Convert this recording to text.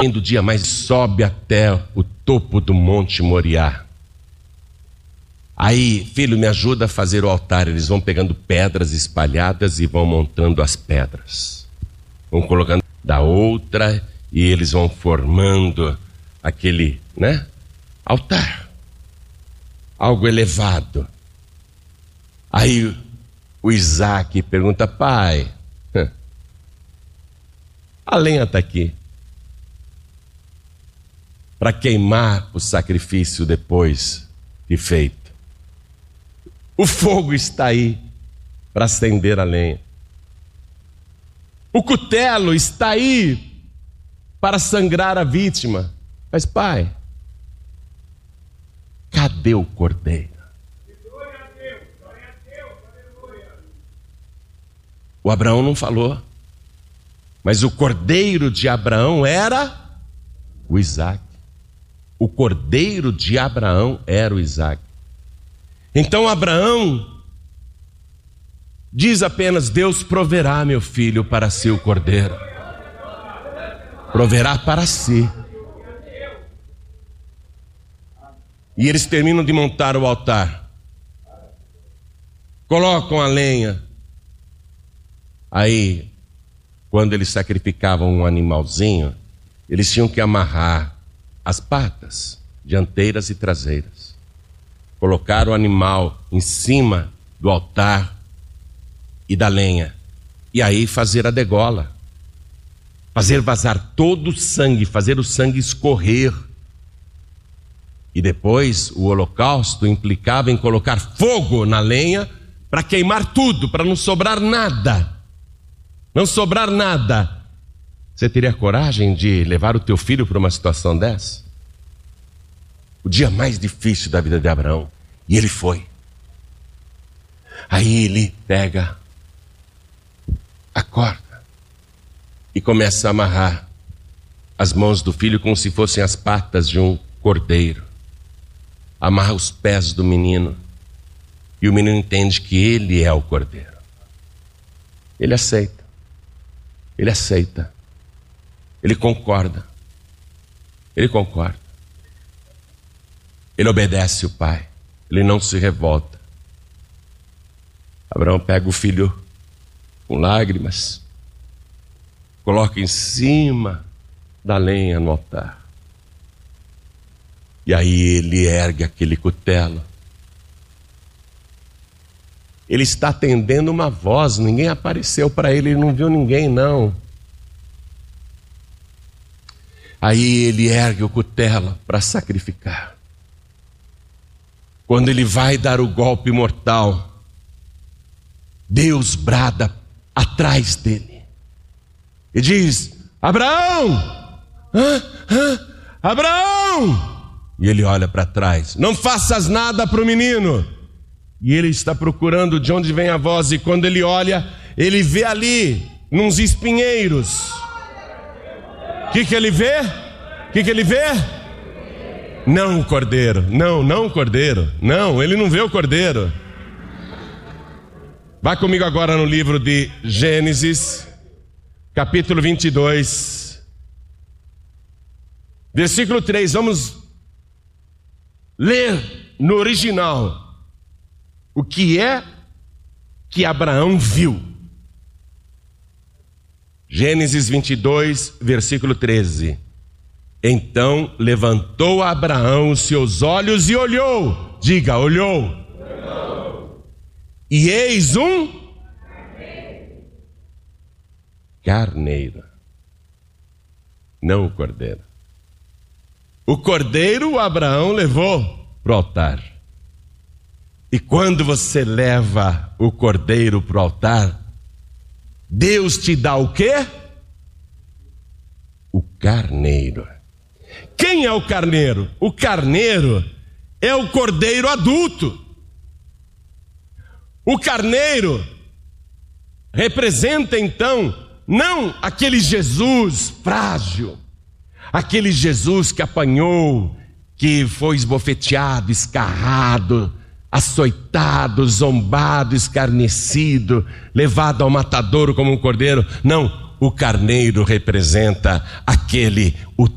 do dia mais sobe até o topo do Monte Moriá. Aí, filho, me ajuda a fazer o altar. Eles vão pegando pedras espalhadas e vão montando as pedras. Vão colocando da outra e eles vão formando aquele, altar. Algo elevado. Aí o Isaac pergunta: pai, a lenha está aqui para queimar o sacrifício depois de feito. O fogo está aí para acender a lenha. O cutelo está aí para sangrar a vítima. Mas pai, cadê o cordeiro? O Abraão não falou, mas o cordeiro de Abraão era o Isaac. O cordeiro de Abraão era o Isaac. Então Abraão diz apenas: Deus proverá, meu filho, para si o cordeiro. Proverá para si. E eles terminam de montar o altar. Colocam a lenha. Aí, quando eles sacrificavam um animalzinho, eles tinham que amarrar as patas, dianteiras e traseiras. Colocar o animal em cima do altar e da lenha. E aí fazer a degola. Fazer vazar todo o sangue, fazer o sangue escorrer. E depois o holocausto implicava em colocar fogo na lenha para queimar tudo, para não sobrar nada. Não sobrar nada. Você teria coragem de levar o teu filho para uma situação dessa? O dia mais difícil da vida de Abraão. E ele foi. Aí ele pega a corda e começa a amarrar as mãos do filho como se fossem as patas de um cordeiro. Amarra os pés do menino. E o menino entende que ele é o cordeiro. Ele aceita. Ele aceita. Ele concorda. Ele concorda. Ele obedece o pai. Ele não se revolta. Abraão pega o filho com lágrimas, coloca em cima da lenha no altar. E aí ele ergue aquele cutelo. Ele está atendendo uma voz, ninguém apareceu para ele, ele não viu ninguém não. Aí ele ergue o cutelo para sacrificar. Quando ele vai dar o golpe mortal, Deus brada atrás dele e diz: Abraão! Abraão! E ele olha para trás: não faças nada para o menino. E ele está procurando de onde vem a voz, e quando ele olha, ele vê ali, nos espinheiros. O que ele vê? O que ele vê? Não o cordeiro. Não o cordeiro. Não, ele não vê o cordeiro. Vai comigo agora no livro de Gênesis, capítulo 22, versículo 3. Vamos ler no original o que é que Abraão viu. Gênesis 22, versículo 13. Então levantou Abraão os seus olhos e olhou. Diga, olhou. E eis um carneiro. Não o cordeiro. O cordeiro Abraão levou para o altar. E quando você leva o cordeiro para o altar, Deus te dá o quê? O carneiro. Quem é o carneiro? O carneiro é o cordeiro adulto. O carneiro representa então não aquele Jesus frágil, aquele Jesus que apanhou, que foi esbofeteado, escarrado, açoitado, zombado, escarnecido, levado ao matadouro como um cordeiro. Não, o carneiro representa aquele, o